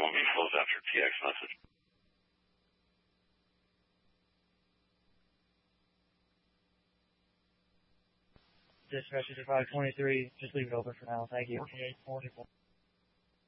show me flows after TX message. Dispatch is 523. Just leave it open for now. Thank you. 4844.